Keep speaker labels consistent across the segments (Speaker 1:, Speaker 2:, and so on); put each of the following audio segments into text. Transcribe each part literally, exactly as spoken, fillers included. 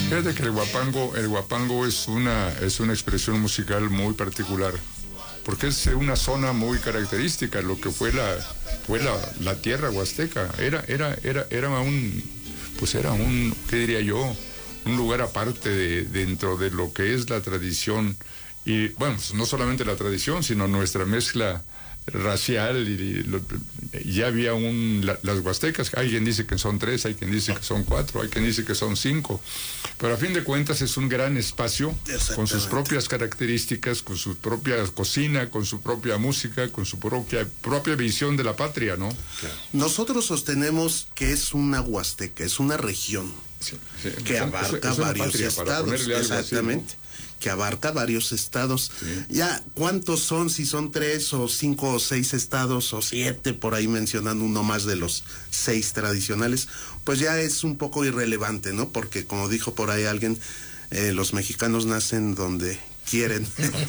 Speaker 1: Fíjate que el guapango, el guapango es una, es una expresión musical muy particular, porque es una zona muy característica, lo que fue la, fue la, la tierra huasteca. Era, era, era, era un, pues era un, ¿qué diría yo? Un lugar aparte de, dentro de lo que es la tradición. Y bueno, pues no solamente la tradición, sino nuestra mezcla racial. Y, y lo, ya había un, la, las huastecas, hay quien dice que son tres, hay quien dice que son cuatro, hay quien dice que son cinco, pero a fin de cuentas es un gran espacio con sus propias características, con su propia cocina, con su propia música, con su propia, propia visión de la patria, ¿no?
Speaker 2: Claro. Nosotros sostenemos que es una huasteca, es una región sí, sí, que son, abarca es, es varios patria, estados, exactamente. Así, ¿no? Que abarca varios estados. Sí. Ya, ¿cuántos son? Si son tres o cinco o seis estados o siete, por ahí mencionando uno más de los seis tradicionales, pues ya es un poco irrelevante, ¿no? Porque como dijo por ahí alguien, eh, los mexicanos nacen donde quieren.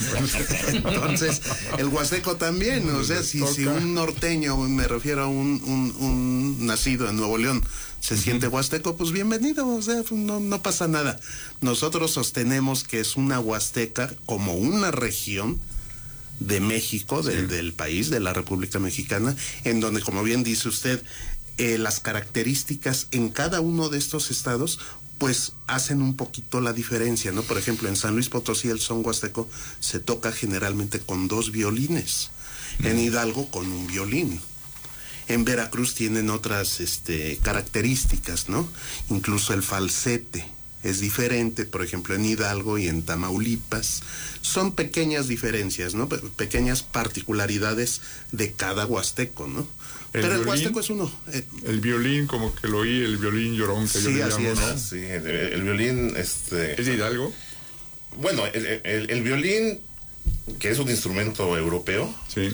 Speaker 2: Entonces, el huasteco también, o sea, si, si un norteño, me refiero a un, un, un nacido en Nuevo León, se siente huasteco, pues bienvenido, o sea, no, no pasa nada. Nosotros sostenemos que es una huasteca como una región de México, sí. del, del país, de la República Mexicana, en donde, como bien dice usted, eh, las características en cada uno de estos estados pues hacen un poquito la diferencia, ¿no? Por ejemplo, en San Luis Potosí el son huasteco se toca generalmente con dos violines, mm. en Hidalgo con un violín. En Veracruz tienen otras este, características, ¿no? Incluso el falsete es diferente, por ejemplo, en Hidalgo y en Tamaulipas. Son pequeñas diferencias, ¿no? Pe- pequeñas particularidades de cada huasteco, ¿no? El Pero violín, el huasteco es uno. Eh,
Speaker 1: el violín, como que lo oí, el violín llorón que
Speaker 2: sí,
Speaker 1: yo le
Speaker 2: así
Speaker 1: llamo,
Speaker 2: es.
Speaker 1: ¿no?
Speaker 3: Sí, el, el violín, este...
Speaker 1: ¿Es de Hidalgo?
Speaker 3: Bueno, el, el, el violín, que es un instrumento europeo,
Speaker 1: sí.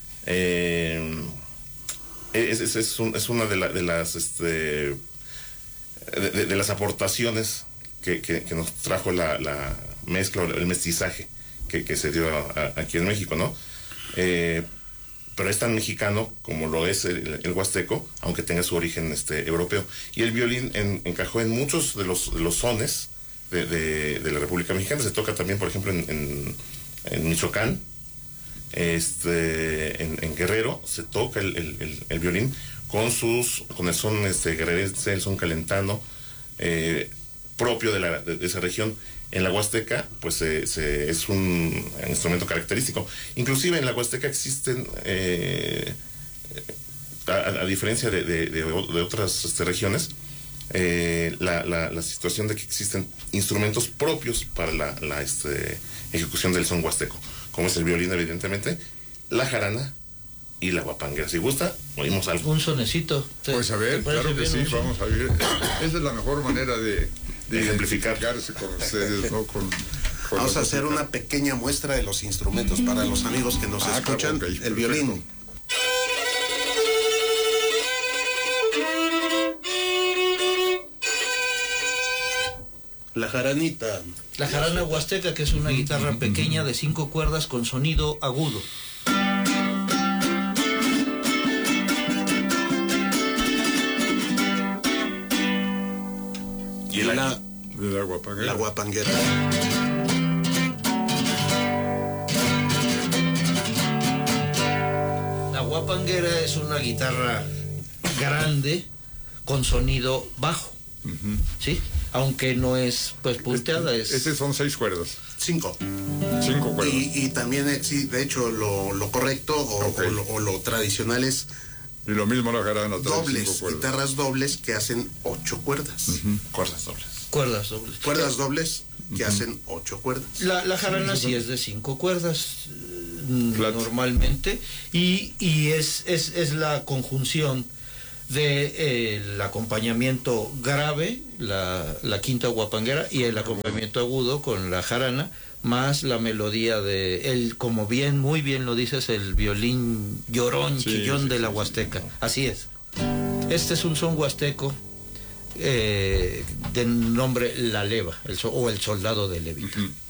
Speaker 3: eh, es, es, es, un, es una de, la, de las este, de, de, de las aportaciones que, que, que nos trajo la, la mezcla, el mestizaje que, que se dio a, a, aquí en México, ¿no? Eh, pero es tan mexicano como lo es el, el huasteco, aunque tenga su origen este, europeo. Y el violín en, encajó en muchos de los, de los sones de, de, de la República Mexicana. Se toca también, por ejemplo, en, en, en Michoacán, este, en, en Guerrero, se toca el, el, el, el violín con sus, con el son este, guerrerense, el son calentano, eh, propio de, la, de, de esa región. En la Huasteca, pues eh, se, es un, un instrumento característico. Inclusive en la Huasteca existen, eh, a, a diferencia de, de, de, de otras este, regiones, eh, la, la, la situación de que existen instrumentos propios para la, la este, ejecución del son huasteco, como es el violín, evidentemente, la jarana y la guapanguera. Si gusta, oímos algo.
Speaker 4: Un sonecito.
Speaker 1: Pues a ver, claro que sí, vamos a ver. Esa es la mejor manera de... de
Speaker 3: ejemplificarse
Speaker 1: con ustedes, ¿no? Con, con
Speaker 2: Vamos a hacer música. Una pequeña muestra de los instrumentos para los amigos que nos ah, escuchan. Claro, okay, el perfecto. Violín. La jaranita.
Speaker 4: La jarana huasteca, que es una guitarra pequeña de cinco cuerdas con sonido agudo.
Speaker 2: Y la, la,
Speaker 1: la guapanguera.
Speaker 2: La guapanguera.
Speaker 4: La guapanguera es una guitarra grande con sonido bajo, uh-huh. ¿sí? Aunque no es pues punteada. Es...
Speaker 1: Ese son seis cuerdas.
Speaker 2: Cinco.
Speaker 1: Cinco cuerdas.
Speaker 2: Y, y también, de hecho, lo, lo correcto o, okay. o, lo, o lo tradicional es...
Speaker 1: Y lo mismo la jarana,
Speaker 2: dobles, guitarras dobles que hacen ocho cuerdas.
Speaker 3: Uh-huh. Cuerdas dobles.
Speaker 4: Cuerdas dobles.
Speaker 2: Cuerdas dobles que uh-huh. hacen ocho cuerdas.
Speaker 4: La, la jarana sí, sí es de cinco cuerdas Flat. normalmente y, y es, es, es la conjunción de eh, el acompañamiento grave, la, la quinta guapanguera, y el acompañamiento agudo con la jarana, más la melodía de el, como bien, muy bien lo dices, el violín llorón, sí, chillón sí, de la Huasteca. Sí. Así es. Este es un son huasteco eh, de nombre La Leva, el, o el soldado de Levita. Uh-huh.